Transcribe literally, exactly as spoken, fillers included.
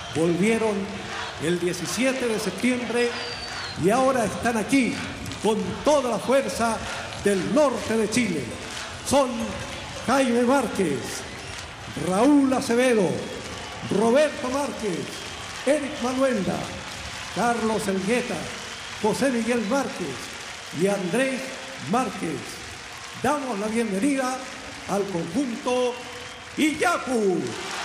volvieron el diecisiete de septiembre y ahora están aquí con toda la fuerza del norte de Chile. Son Jaime Márquez, Raúl Acevedo, Roberto Márquez, Eric Maluenda, Carlos Elgueta, José Miguel Márquez y Andrés Márquez. Damos la bienvenida al conjunto Iyapu.